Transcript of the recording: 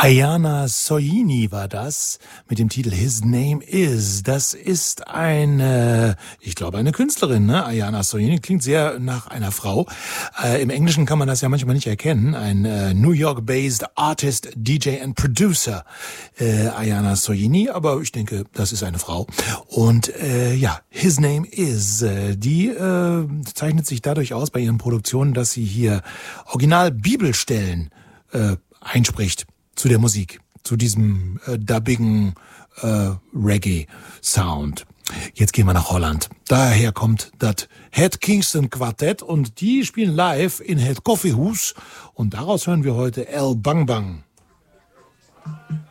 Ayana Soini war das mit dem Titel His Name Is. Das ist eine, ich glaube, eine Künstlerin, ne? Ayana Soini klingt sehr nach einer Frau. Im Englischen kann man das ja manchmal nicht erkennen. Ein New York-based Artist, DJ and Producer, Ayana Soini. Aber ich denke, das ist eine Frau. Und ja, His Name Is. Die zeichnet sich dadurch aus bei ihren Produktionen, dass sie hier original Bibelstellen einspricht zu der Musik, zu diesem dubbigen Reggae-Sound. Jetzt gehen wir nach Holland. Daher kommt das Het Kingston Quartett und die spielen live in Het Koffiehuis und daraus hören wir heute El Bang Bang.